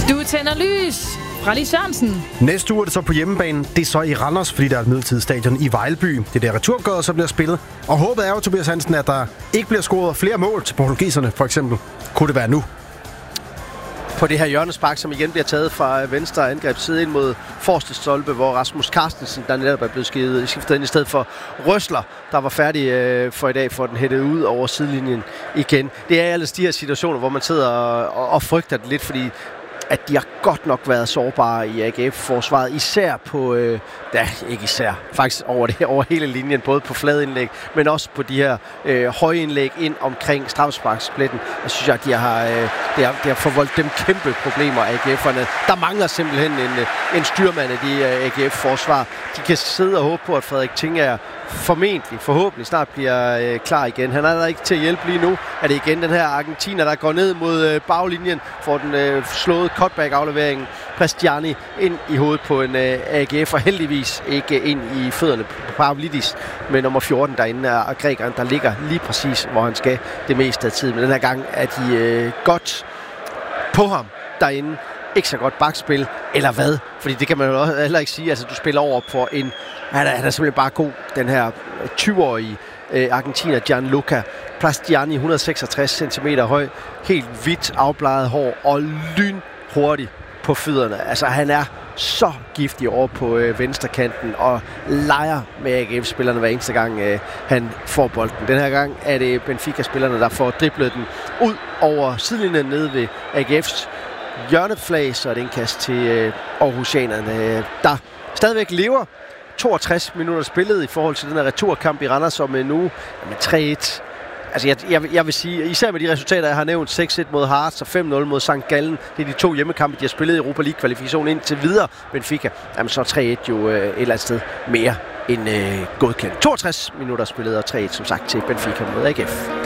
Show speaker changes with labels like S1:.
S1: Du tænder lys fra Lis Sørensen.
S2: Næste uge er det så på hjemmebane. Det er så i Randers, fordi der er et midlertidigt stadion i Vejlby. Det er der returgået, så bliver spillet. Og håbet er jo, Tobias Hansen, at der ikke bliver scoret flere mål til portugiserne, for eksempel. Kunne det være nu?
S3: På det her hjørnespark, som igen bliver taget fra venstre angrebsside ind mod forreste stolpe, hvor Rasmus Carstensen, der netop er blevet skiftet ind i stedet for Røsler, der var færdig for i dag, for den hættet ud over sidelinjen igen. Det er ellers de her situationer, hvor man sidder og frygter det lidt, fordi at de har godt nok været sårbare i AGF-forsvaret, især på, ikke især, faktisk over hele linjen, både på fladindlæg, men også på de her højindlæg ind omkring straffesparkspletten. Jeg synes, at det har forvoldt dem kæmpe problemer, AGF'erne. Der mangler simpelthen en styrmand af de AGF-forsvar. De kan sidde og håbe på, at Frederik Tinger forhåbentlig snart bliver klar igen. Han er der ikke til at hjælpe lige nu. Er det igen den her argentiner, der går ned mod baglinjen, får den slået cutback-afleveringen. Prestiani ind i hovedet på en AGF, og heldigvis ikke ind i fødderne på Pavlidis med nummer 14 derinde, og grækeren, der ligger lige præcis, hvor han skal det meste af tiden. Men den her gang er de godt på ham derinde. Ikke så godt bakspil, eller hvad? Fordi det kan man jo heller ikke sige. Altså, du spiller over på en... Han er simpelthen bare god, den her 20-årige argentiner Gianluca Prestiani, 166 cm høj, helt hvidt afbleget hår og lynhurtig på fødderne. Altså, han er så giftig over på venstrekanten og leger med AGF-spillerne hver eneste gang han får bolden. Den her gang er det Benfica-spillerne, der får driblet den ud over sidelinjen nede ved AGF's hjørneflag, så er det en kast til Aarhusianerne, der stadigvæk lever. 62 minutter spillet i forhold til den her returkamp i Randers, som nu med 3-1. Altså jeg vil sige, især med de resultater, jeg har nævnt, 6-1 mod Hearts og 5-0 mod St. Gallen, det er de 2 hjemmekampe, de har spillet i Europa League-kvalifikation indtil videre. Benfica, jamen så 3-1 jo et eller andet sted mere end godkendt. 62 minutter spillet og 3-1 som sagt til Benfica mod AGF.